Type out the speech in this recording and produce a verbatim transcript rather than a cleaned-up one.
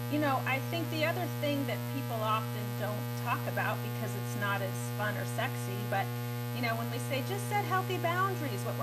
You know, I think the other thing that people often don't talk about because it's not as fun or sexy, but, you know, when we say just set healthy boundaries, what we're